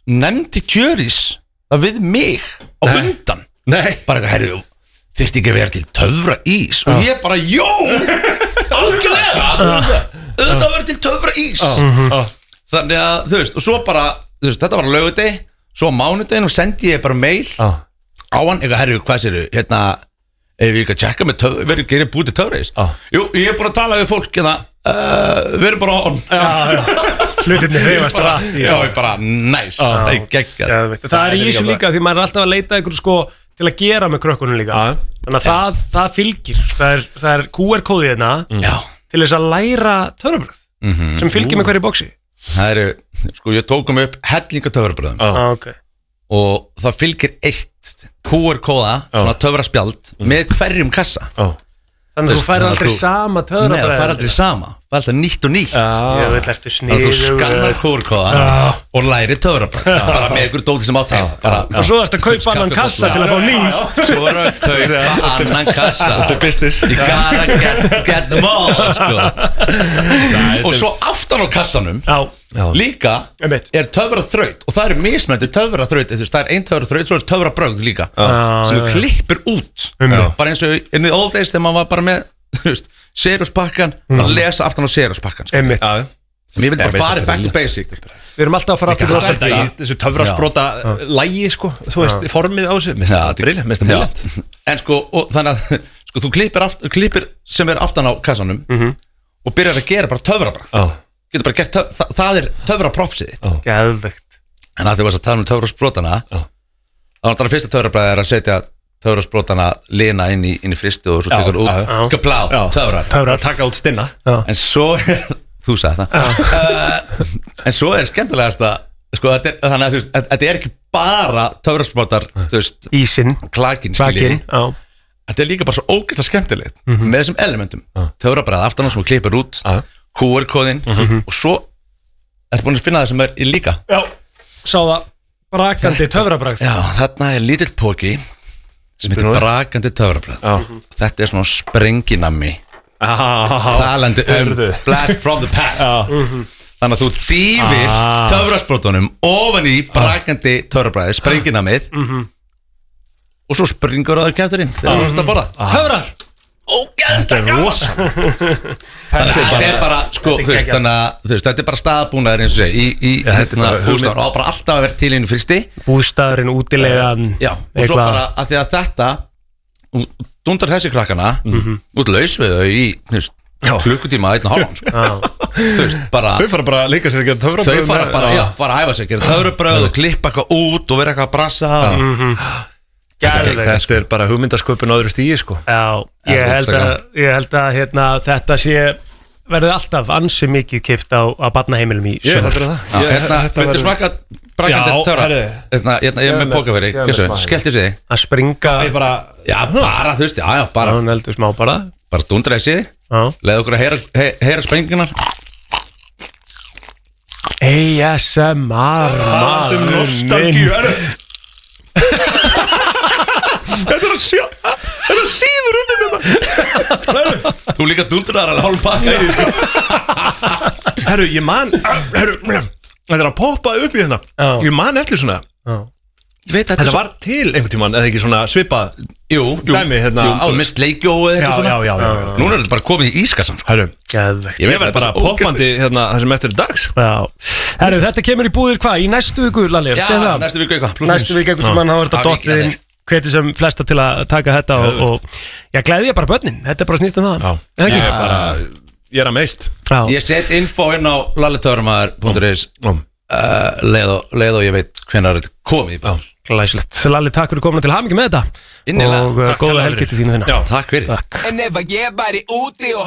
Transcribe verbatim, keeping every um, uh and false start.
nefndi Kjörís það við mig á undan. Nei. Bara eitthvað, herru, þyrfti ekki að vera til töfra ís. Og ég bara, jó, algjörlega. Auðvitað að vera til töfra ís. Þannig að, þú veist, og svo bara, þú veist, þetta var á laugardegi, svo á mánudeginu og sendi ég bara mail á hann, eitthvað, herru, hvað séru, hérna, ef við ekki að tjekka með töfra, verður ekki að búið til töfra ís. Jú, ég er búin að tala við fólk, hérna, uh, við erum bara on. Hlutinni hreyfast rætt. Já, ég bara, næs, það er geggjað. Það er í þessu líka, því maður er alltaf að leita ykkur sko til að gera með krökkunum líka. Þannig að það, það fylgir, það er, það er Q R-kóðið hérna til þess að læra töfrabröð sem fylgir með hverju boxi. Það eru, sko, ég tókum upp hellinga töfrabröðum ah, okay. og það fylgir eitt Q R-kóða, svona töfraspjald með hverjum kassa. Oh. Þannig að þú fær aldrei sama töfrabröð. Nei, það fær aldrei sama, það er alltaf nýtt og nýtt. Ég vil eftir sniðu. Þú skannar Q R-kóða og læri töfrabröð, bara með ykkur dóti sem átæg. Og svo ertu að kaupa annan kassa til að fá nýtt. Svo er að kaupa annan kassa. Þetta er business. You gotta get, get them all, sko. Og svo aftan á kassanum líka er töfraþraut og það eru mismunandi töfraþraut. Það er ein töfraþraut, svo er töfrabröð líka sem þú klippir út. Bara eins og in the old days þegar maður var bara með, þú veist, Serious-pakkan að lesa aftan á Serious-pakkan. Einmitt. Mér vil bara fara back to basic. Við erum alltaf að fara aftur þetta í þessu töfrasprota lægi, sko, þú veist, formið á þessu. Mér finnst það briljant. En sko, og þannig að sko, þú klippir, aft, klippir sem er aftan á kassanum og byrjar að gera bara töfrabragð. Getur bara gert, töf, það, það er töfrapropsið þitt. Geðveikt. En að því að tala um töfrasprotana, þá er það fyrsta töfrabragð er að setja töfrasprotana lina inn í, inn í fristu og svo tekur út kablá, töfra. Töfra, taka út stinna. En svo þú sagði það uh, en svo er skemmtilegast að sko, þetta er, þannig að þú veist, þetta er ekki bara töfrasprotar, þú veist ísinn, klakinn, skiljiði þetta er líka bara svo ógeðslega skemmtilegt mm -hmm. með þessum elementum, töfrabræð aftan á sem þú klippir út, Q R-kóðinn mm -hmm. og svo ertu búin að finna það sem er í líka. Já, sá það brakandi töfrabræð. Já, þarna er lítill póki sem heitir brakandi töfrabræð. Þetta er svona sprenginammi talandi um blast from the past. Þannig að þú dýfir töfrasprotunum ofan í brakandi töfrabræði, sprenginamið og svo springur það kæftur inn þegar þú ert að borða. Töfrar! Ógeðslega gaman! Þetta er bara, sko, þú veist, þannig að þetta er bara staðbúnaður eins og segi í bústaðar og bara alltaf að vera til einu fyrsti. Bústaðurinn, útilegan. Já, og svo bara að því að þetta dundar þessi krakkana út laus við þau í klukkutíma einn og hálfan, sko. Þú veist, bara þau fara bara að leika sér að gera töfrabröð. Þau fara bara, já, fara að æfa sér að gera töfrabröð og klippa eitthvað út og vera eitthvað að brassa. Þetta er bara hugmyndasköpun á öðru stígi, sko. Já, ég held að, ég held að hérna, þetta sé verði alltaf ansi mikið keypt á, á barnaheimilum í sumar. Hérna, viltu smakka brakandi töfra? Hérna, ég er með pókaveri, skellti sig að springa. Já, bara, þú veist, já, já, bara hún heldur smá bara bara dundra sig, leið okkur að heyra, heyra sprengingar. A S M R maður nostalgíu. Þetta er að sjá, þetta er að síður um þetta. Þú líka dundrar alveg hálf pakka í því. Herru, ég man, herru, þetta er að poppa upp í hérna. Ég man eftir svona. Ég veit að þetta var til einhvern tímann, eða ekki svona svipað. Jú, jú, dæmi, hérna, jú, mist leikjó eða eitthvað svona. Já, já, já. Núna er þetta bara komið í ískassan, sko. Herru, geðveikt. Ég verð bara poppandi hérna þessum eftir dags. Já. Herru, þetta kemur í búðir hvað? Í næstu viku, Lalli? Já, næstu viku eitthvað. Næstu viku eitthvað sem hann hafa verið að dottið inn. Hveti sem flesta til að taka þetta og, og já, gleði ég bara börnin. Þetta er bara snýst um það. Já, ég er bara, ég er að meist. Ég set info inn á lallitöframaður punktur is leið og ég veit hvenær þetta komið. Glæsilegt. Lalli, takk fyrir komuna til hamingju með þetta. Innilega. Og góða helgi til þínu þinna. Já, takk fyrir. Takk.